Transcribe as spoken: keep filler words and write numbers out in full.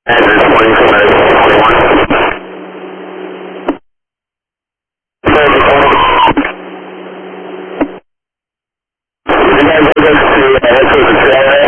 Engine twenty-five twenty-one. You guys are going to uh, head towards the trail area?